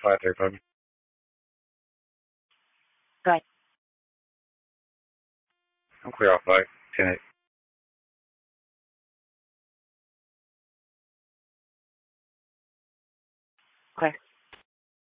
535. Go ahead. I'm clear off 5. 10-8. Clear.